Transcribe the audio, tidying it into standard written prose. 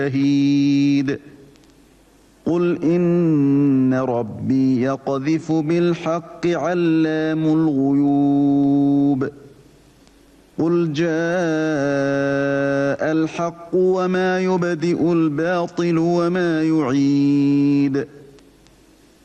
شهيد قل إن ربي يقذف بالحق علام الغيوب قل جاء الحق وما يبدئ الباطل وما يعيد